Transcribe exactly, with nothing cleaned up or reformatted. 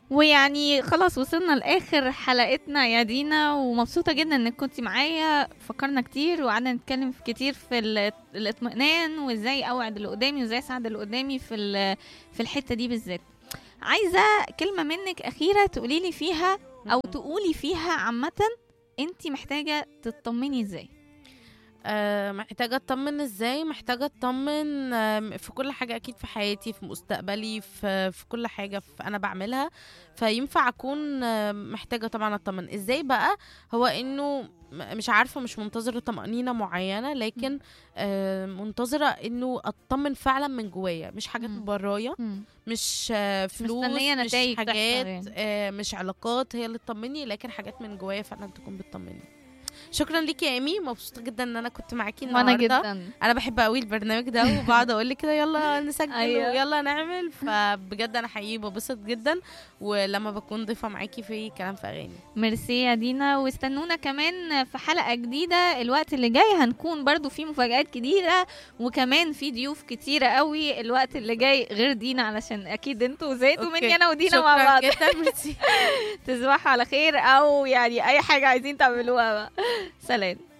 ويعني خلاص وصلنا لاخر حلقتنا يا دينا، ومبسوطه جدا انك كنتي معايا. فكرنا كتير وقعدنا نتكلم في كتير في ال- الاطمئنان، وازاي اوعد اللي قدامي، وازاي اساعد اللي قدامي في ال- في الحته دي بالذات. عايزه كلمه منك اخيره تقولي لي فيها، او تقولي فيها عامه، انتي محتاجه تطمني ازاي؟ آه، محتاجة اطمن ازاي؟ محتاجة اطمن آم، في كل حاجة اكيد، في حياتي، في مستقبلي، في, في كل حاجة في انا بعملها. فينفع اكون آم، محتاجة طبعا اطمن ازاي بقى. هو انه م- مش عارفة، مش منتظرة طمأنينة معينة، لكن آه، منتظرة انه اطمن فعلا من جوايا، مش حاجات من مم. برايا، مم. مش آه، مش فلوس، مستنيه مش نتائج تحصل حاجات يعني. آه، مش علاقات هي اللي تطمني، لكن حاجات من جوايا فعلا تكون بتطمني. شكرا ليكي يا ايمي، مبسوطه جدا ان انا كنت معاكي وانا النهارده. جدا. انا بحب قوي البرنامج ده، وبقعد اقول لك كده يلا نسجل ايوه. ويلا نعمل، فبجد انا حقيقي ببسط جدا ولما بكون ضيفه معاكي في كلام في اغاني. ميرسي يا دينا، واستنونا كمان في حلقة جديدة. الوقت اللي جاي هنكون برضو في مفاجآت جديدة، وكمان في ضيوف كتيرة قوي الوقت اللي جاي غير دينا، علشان اكيد انتوا زيتوا مني اوكي، انا ودينا مع شكرا بعض. جدا، ميرسي. تصبحوا على خير، او يعني اي حاجة عايزين تعملوها بقى. سلام.